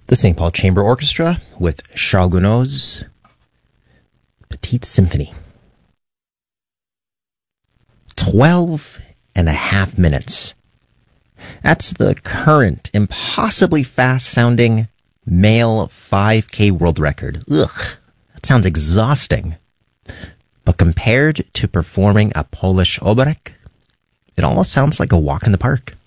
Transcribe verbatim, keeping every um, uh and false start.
The Saint Paul Chamber Orchestra with Charles Gounod's Petite Symphony. Twelve and a half minutes. That's the current, impossibly fast-sounding male five K world record. Ugh, that sounds exhausting. But compared to performing a Polish oberek, it almost sounds like a walk in the park.